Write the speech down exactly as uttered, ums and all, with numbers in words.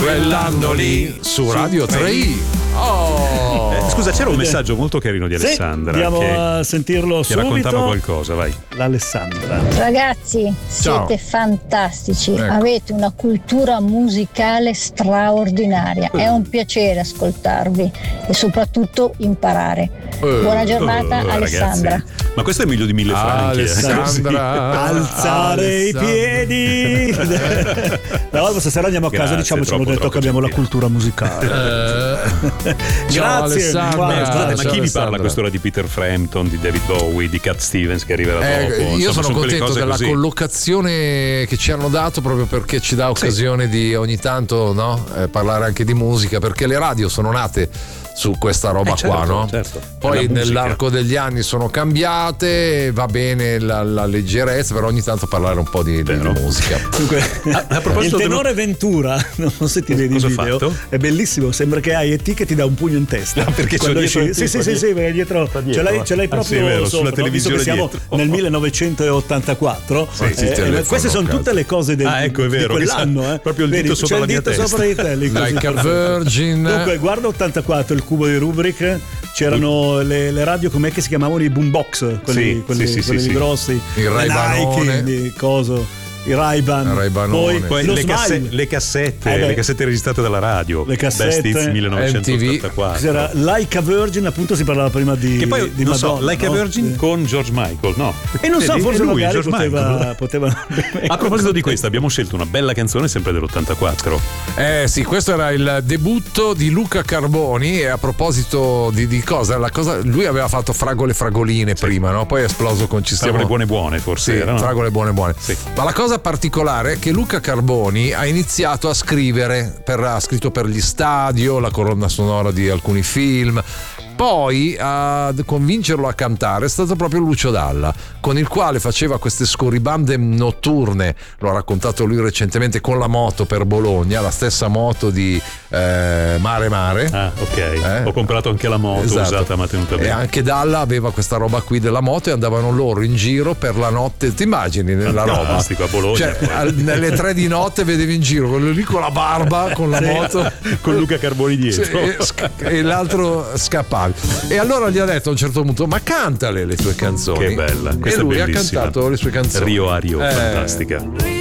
quell'anno lì su Radio tre i. Oh. Eh, scusa, c'era un messaggio molto carino di Alessandra. Sì, andiamo che, a sentirlo che subito. raccontava qualcosa, vai. L'Alessandra. Ragazzi, Ciao. siete fantastici, Ecco. avete una cultura musicale straordinaria, è un piacere ascoltarvi e soprattutto imparare. Buona giornata, Oh, Alessandra. ragazzi. Ma questo è meglio di mille franchi. eh. Alessandra. Alzare i piedi. No, questa sera andiamo a casa, Grazie, diciamo, ci hanno troppo, detto troppo che abbiamo la gentile. cultura musicale. Eh, ciao, Grazie. Alessandra. Guarda, Scusate, ma chi vi Alessandra. parla a quest'ora di Peter Frampton, di David Bowie, di Cat Stevens che arriverà Eh, dopo? io Insomma, sono quelle contento cose della così. collocazione che ci hanno dato, proprio perché ci dà occasione di ogni tanto, no, eh, parlare anche di musica, perché le radio sono nate su questa roba Eh, certo, qua, no? certo. Poi La musica. nell'arco degli anni sono cambiate, va bene la, la leggerezza, però ogni tanto parlare un po' di, di Vero. musica. Dunque, A, a proposito il dello- tenore Ventura, non so se ti vedi il Cosa ha video, fatto? è bellissimo, sembra che hai E T che ti dà un pugno in testa. Ah, perché c'ho Quando dietro esci- il sì, tipo sì, sì, sì, perché dietro, dietro, ce l'hai, ce l'hai ah, proprio sì, è vero, sopra, sulla no? Visto televisione che siamo dietro. nel millenovecentottantaquattro. Sì, sì, eh, telefono, queste sono cazzo. tutte le cose del, Ah, ecco, è vero, di che quell'anno, sa- eh. proprio il dito Vedi, sopra c'è la il mia dito testa. sopra di te, lì, così, Like a perfetto. Virgin. Dunque, guarda ottantaquattro, il cubo di Rubrik, c'erano le, le radio, com'è che si chiamavano, i boombox, quelli, Sì, quelli, sì, sì, quelli sì, sì. grossi, Il le Ray-Banone. Nike, di coso, i Ray-Ban, Ray-Banone. poi, Poi lo le, Smile. casse- le cassette, Eh beh. le cassette registrate dalla radio, Le cassette, Best Hits millenovecentottantaquattro. C'era Like a Virgin, appunto si parlava prima di, Che poi di non so, Madonna, Like a no? Virgin Sì. con George Michael, no? E non so, Vedi? forse È lui, magari George poteva, Michael. poteva... A proposito di questo, abbiamo scelto una bella canzone sempre dell'ottantaquattro. Eh sì, questo era il debutto di Luca Carboni. E a proposito di, di cosa, la cosa, lui aveva fatto Fragole Fragoline prima, no? Poi è esploso con Ci stiamo. Fragole buone buone, forse Sì, era, no? Fragole buone buone. Sì. Ma la cosa particolare è che Luca Carboni ha iniziato a scrivere, per, ha scritto per gli stadio, la colonna sonora di alcuni film. Poi a convincerlo a cantare è stato proprio Lucio Dalla, con il quale faceva queste scorribande notturne, lo ha raccontato lui recentemente, con la moto per Bologna, la stessa moto di eh, Mare Mare. Ah, ok. Eh? Ho comprato anche la moto Esatto. usata ma tenuta E bene. anche Dalla aveva questa roba qui della moto e andavano loro in giro per la notte. Ti immagini nella roba? Fantastico, a Bologna, Cioè, poi. al- nelle tre di notte vedevi in giro quello lì con la barba, con la moto, Con Luca Carboni dietro. Sì, e, sc- e l'altro scappavi. E allora gli ha detto a un certo punto: ma cantale le tue canzoni. Che bella, E questa lui è ha bellissima. cantato le sue canzoni. Rio a Rio, Eh, fantastica.